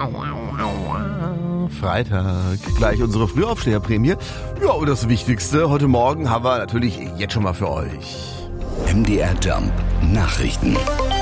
Freitag, gleich unsere Frühaufsteherprämie. Ja, und das Wichtigste, heute Morgen haben wir natürlich jetzt schon mal für euch. MDR Jump Nachrichten.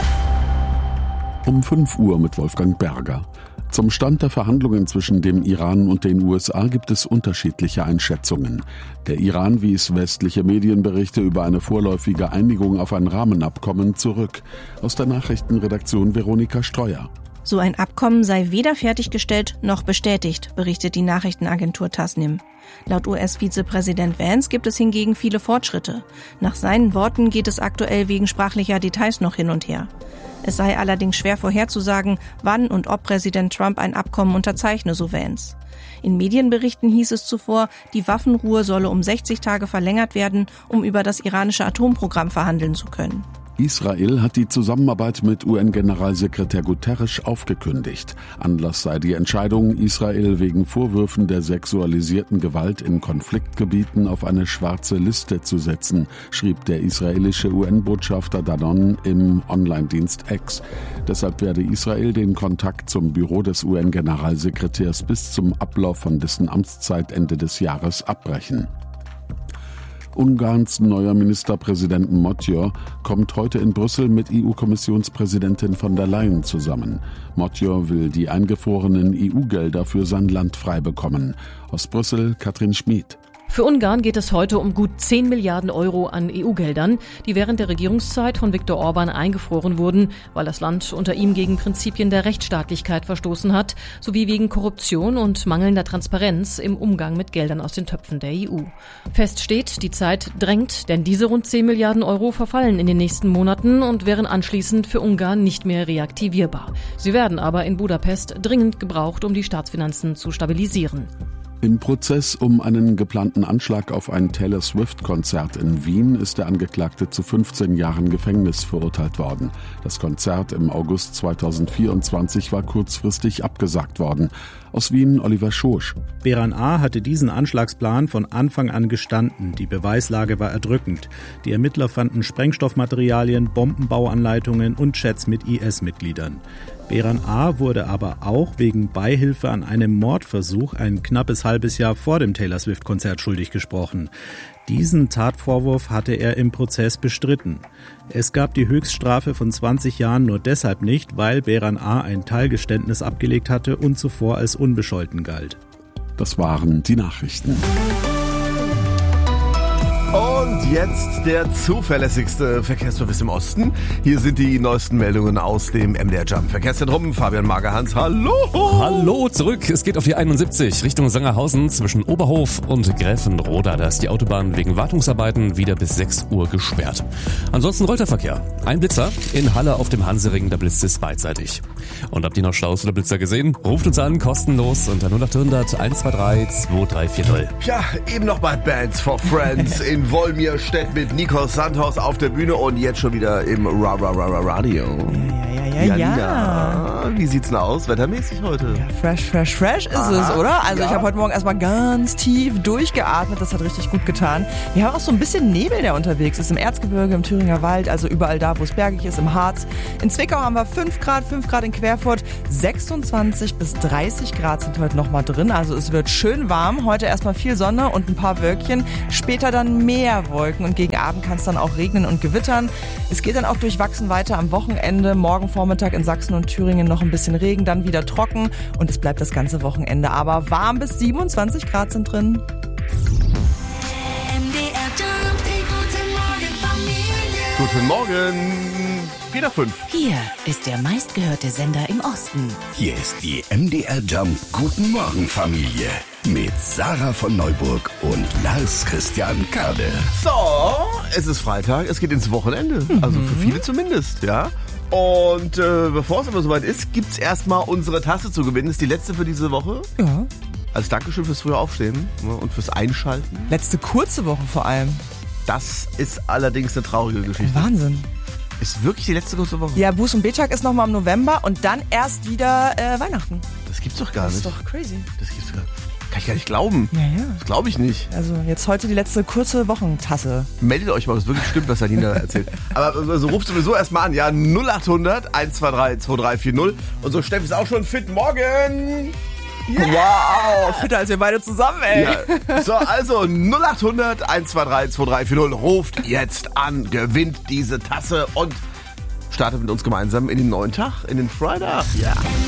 Um 5 Uhr mit Wolfgang Berger. Zum Stand der Verhandlungen zwischen dem Iran und den USA gibt es unterschiedliche Einschätzungen. Der Iran wies westliche Medienberichte über eine vorläufige Einigung auf ein Rahmenabkommen zurück. Aus der Nachrichtenredaktion Veronika Streuer. So ein Abkommen sei weder fertiggestellt noch bestätigt, berichtet die Nachrichtenagentur Tasnim. Laut US-Vizepräsident Vance gibt es hingegen viele Fortschritte. Nach seinen Worten geht es aktuell wegen sprachlicher Details noch hin und her. Es sei allerdings schwer vorherzusagen, wann und ob Präsident Trump ein Abkommen unterzeichne, so Vance. In Medienberichten hieß es zuvor, die Waffenruhe solle um 60 Tage verlängert werden, um über das iranische Atomprogramm verhandeln zu können. Israel hat die Zusammenarbeit mit UN-Generalsekretär Guterres aufgekündigt. Anlass sei die Entscheidung, Israel wegen Vorwürfen der sexualisierten Gewalt in Konfliktgebieten auf eine schwarze Liste zu setzen, schrieb der israelische UN-Botschafter Danon im Online-Dienst X. Deshalb werde Israel den Kontakt zum Büro des UN-Generalsekretärs bis zum Ablauf von dessen Amtszeit Ende des Jahres abbrechen. Ungarns neuer Ministerpräsident Magyar kommt heute in Brüssel mit EU-Kommissionspräsidentin von der Leyen zusammen. Magyar will die eingefrorenen EU-Gelder für sein Land frei bekommen. Aus Brüssel Katrin Schmid. Für Ungarn geht es heute um gut 10 Milliarden Euro an EU-Geldern, die während der Regierungszeit von Viktor Orban eingefroren wurden, weil das Land unter ihm gegen Prinzipien der Rechtsstaatlichkeit verstoßen hat, sowie wegen Korruption und mangelnder Transparenz im Umgang mit Geldern aus den Töpfen der EU. Fest steht, die Zeit drängt, denn diese rund 10 Milliarden Euro verfallen in den nächsten Monaten und wären anschließend für Ungarn nicht mehr reaktivierbar. Sie werden aber in Budapest dringend gebraucht, um die Staatsfinanzen zu stabilisieren. Im Prozess um einen geplanten Anschlag auf ein Taylor Swift-Konzert in Wien ist der Angeklagte zu 15 Jahren Gefängnis verurteilt worden. Das Konzert im August 2024 war kurzfristig abgesagt worden. Aus Wien Oliver Schorsch. Beran A. hatte diesen Anschlagsplan von Anfang an gestanden. Die Beweislage war erdrückend. Die Ermittler fanden Sprengstoffmaterialien, Bombenbauanleitungen und Chats mit IS-Mitgliedern. Beran A. wurde aber auch wegen Beihilfe an einem Mordversuch ein knappes halbes Jahr vor dem Taylor Swift-Konzert schuldig gesprochen. Diesen Tatvorwurf hatte er im Prozess bestritten. Es gab die Höchststrafe von 20 Jahren nur deshalb nicht, weil Beran A. ein Teilgeständnis abgelegt hatte und zuvor als unbescholten galt. Das waren die Nachrichten. Und jetzt der zuverlässigste Verkehrsservice im Osten. Hier sind die neuesten Meldungen aus dem MDR Jump Verkehrszentrum. Fabian Magerhans, hallo! Hallo, zurück. Es geht auf die 71 Richtung Sangerhausen zwischen Oberhof und Gräfenroda. Da ist die Autobahn wegen Wartungsarbeiten wieder bis 6 Uhr gesperrt. Ansonsten rollt der Verkehr. Ein Blitzer in Halle auf dem Hansering, da blitzt es beidseitig. Und habt ihr noch Staus oder Blitzer gesehen? Ruft uns an, kostenlos unter 0800 123 2340. Ja, eben noch bei Bands for Friends in Wolmirstedt mit Nikos Sandhaus auf der Bühne und jetzt schon wieder im Radio. Ja. Wie sieht's denn aus, wettermäßig heute? Ja, fresh ist es, oder? Also ich habe heute Morgen erstmal ganz tief durchgeatmet, das hat richtig gut getan. Wir haben auch so ein bisschen Nebel, der unterwegs ist, im Erzgebirge, im Thüringer Wald, also überall da, wo es bergig ist, im Harz. In Zwickau haben wir 5 Grad in Querfurt, 26 bis 30 Grad sind heute nochmal drin, also es wird schön warm. Heute erstmal viel Sonne und ein paar Wölkchen, später dann mehr Wolken und gegen Abend kann es dann auch regnen und gewittern. Es geht dann auch durchwachsen weiter am Wochenende, morgen Vormittag in Sachsen und Thüringen noch ein bisschen Regen, dann wieder trocken und es bleibt das ganze Wochenende aber warm, bis 27 Grad sind drin. Guten Morgen. 4 nach 5. Hier ist der meistgehörte Sender im Osten. Hier ist die MDR Jump Guten Morgen Familie mit Sarah von Neuburg und Lars Christian Kade. So, es ist Freitag, es geht ins Wochenende. Also für viele zumindest, ja. Und bevor es aber soweit ist, gibt's erstmal unsere Tasse zu gewinnen. Ist die letzte für diese Woche. Ja. Als Dankeschön fürs frühe Aufstehen und fürs Einschalten. Letzte kurze Woche vor allem. Das ist allerdings eine traurige Geschichte. Wahnsinn. Ist wirklich die letzte kurze Woche. Ja, Buß- und Betag ist nochmal im November und dann erst wieder Weihnachten. Das gibt's doch gar nicht. Das ist doch crazy. Das gibt's gar nicht. Kann ich gar nicht glauben. Ja. Das glaube ich nicht. Also jetzt heute die letzte kurze Wochentasse. Meldet euch mal, was wirklich stimmt, was Janina erzählt. Aber also, ruft sowieso erstmal an, ja, 0800 123 2340. Und so Steffi ist auch schon fit. Morgen! Yeah. Wow, fitter als wir beide zusammen, ey. Ja. So, also 0800 123 2340. Ruft jetzt an, gewinnt diese Tasse und startet mit uns gemeinsam in den neuen Tag, in den Freitag. Ja.